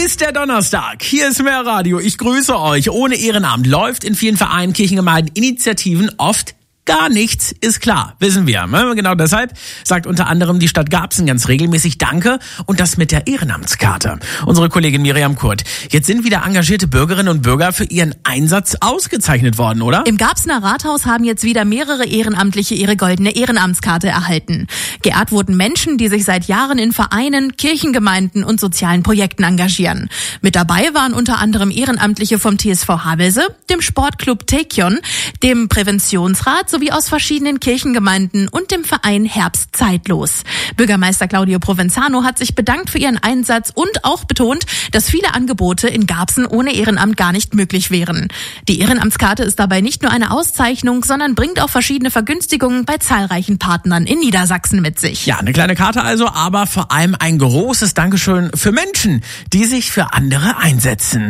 ist der Donnerstag. Hier ist mehr Radio. Ich grüße euch. Ohne Ehrenamt läuft in vielen Vereinen, Kirchengemeinden, Initiativen oft gar nichts, ist klar, wissen wir. Genau deshalb sagt unter anderem die Stadt Garbsen ganz regelmäßig Danke und das mit der Ehrenamtskarte. Unsere Kollegin Miriam Kurt. Jetzt sind wieder engagierte Bürgerinnen und Bürger für ihren Einsatz ausgezeichnet worden, oder? Im Garbsener Rathaus haben jetzt wieder mehrere Ehrenamtliche ihre goldene Ehrenamtskarte erhalten. Geehrt wurden Menschen, die sich seit Jahren in Vereinen, Kirchengemeinden und sozialen Projekten engagieren. Mit dabei waren unter anderem Ehrenamtliche vom TSV Havelse, dem Sportclub Tekion, dem Präventionsrat sowie aus verschiedenen Kirchengemeinden und dem Verein Herbst Zeitlos. Bürgermeister Claudio Provenzano hat sich bedankt für ihren Einsatz und auch betont, dass viele Angebote in Garbsen ohne Ehrenamt gar nicht möglich wären. Die Ehrenamtskarte ist dabei nicht nur eine Auszeichnung, sondern bringt auch verschiedene Vergünstigungen bei zahlreichen Partnern in Niedersachsen mit sich. Ja, eine kleine Karte also, aber vor allem ein großes Dankeschön für Menschen, die sich für andere einsetzen.